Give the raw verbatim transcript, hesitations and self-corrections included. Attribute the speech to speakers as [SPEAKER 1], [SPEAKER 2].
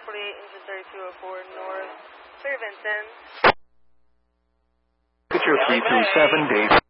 [SPEAKER 1] forty-eight, engine thirty-two oh four north, clear Vinton.
[SPEAKER 2] Get your three three seven, Dave.